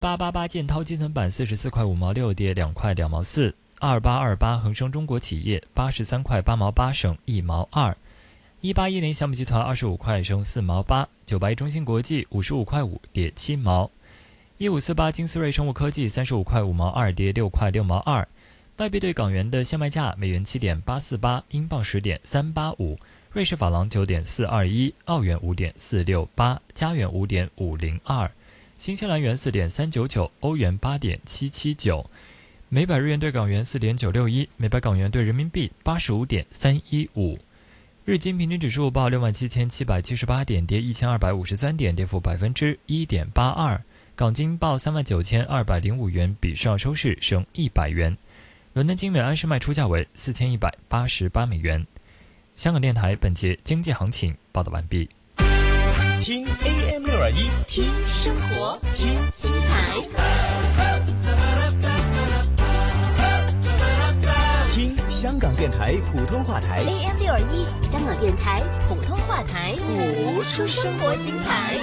888建滔基层板44块5毛6，跌2块2毛4。2828恒生中国企业83块8毛8，升1毛2。1810项目集团25块，升4毛8。981中芯国际55块5，跌7毛。1548金斯瑞生物科技35块5毛2，跌6块6毛2。外币对港元的现卖价：美元7.848，英镑10.385，瑞士法郎9.421，澳元5.468，加元5.502，新西兰元4.399，欧元8.779，每百日元对港元4.961，每百港元对人民币85.315。日经平均指数报67778点，跌1253点，跌幅1.82%。港金报39205元，比上收市升100元。伦敦金每安士卖出价为4188美元。香港电台本节经济行情报道完毕。 听 AM621， 听生活，听精彩， 听香港电台普通话台 AM621，香港电台普通话台， 谱出生活精彩。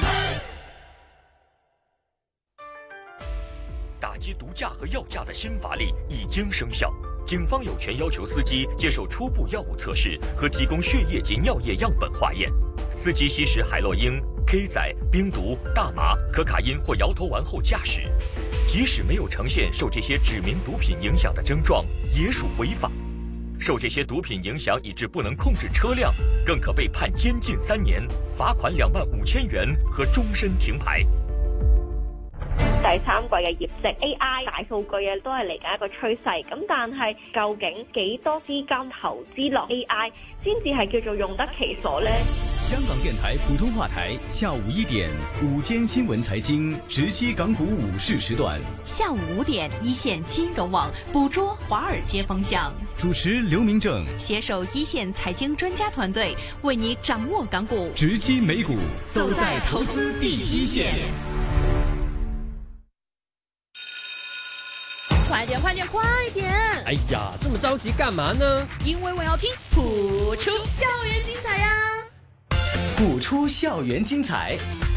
打击毒驾和药驾的新法令已经生效，警方有权要求司机接受初步药物测试和提供血液及尿液样本化验。司机吸食海洛因、K 仔、冰毒、大麻、可卡因或摇头丸后驾驶，即使没有呈现受这些指明毒品影响的症状，也属违法。受这些毒品影响以致不能控制车辆，更可被判监禁3年、罚款25000元和終身停牌。 第3季嘅業績 AI 大數據都係嚟緊一個趨勢，咁但係究竟幾多資金投資落 AI 先至係叫做用得其所呢？ 香港電台普通話台下午1點午間新聞財經直擊港股午市時段， 下午5點一線金融網捕捉華爾街風向， 主持劉明正攜手一線財經專家團隊，為你掌握港股， 直擊美股， 走在投資第一線。 快點，快點，快點！ 哎呀，這麼着急幹嘛呢？ 因為我要聽譜出校園精彩呀！ 譜出校園精彩。